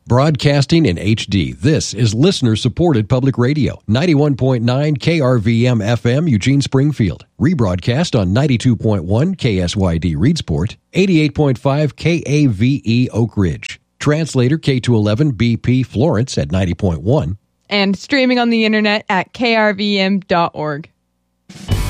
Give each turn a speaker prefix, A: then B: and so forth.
A: Broadcasting in HD, this is listener-supported public radio. 91.9 KRVM FM, Eugene, Springfield. Rebroadcast on 92.1 KSYD, Reedsport. 88.5 KAVE, Oak Ridge. Translator K211 BP, Florence at 90.1.
B: And streaming on the internet at krvm.org.